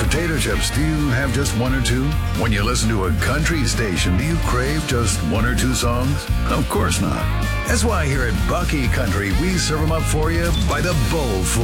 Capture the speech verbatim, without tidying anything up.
potato chips, do you have just one or two? When you listen to a country station, do you crave just one or two songs? Of course not. That's why here at Bucky Country, we serve them up for you by the bowlful.